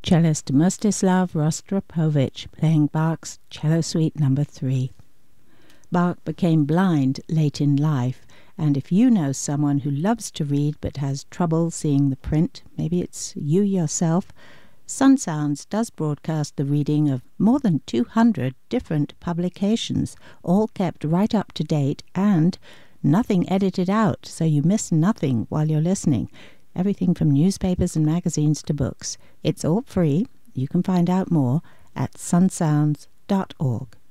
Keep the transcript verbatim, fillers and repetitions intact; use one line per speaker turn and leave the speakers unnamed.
cellist Mstislav Rostropovich playing Bach's Cello Suite number three. Bach became blind late in life, and if you know someone who loves to read but has trouble seeing the print, maybe it's you yourself, Sun Sounds does broadcast the reading of more than two hundred different publications, all kept right up to date and nothing edited out, so you miss nothing while you're listening. Everything from newspapers and magazines to books. It's all free. You can find out more at sun sounds dot org.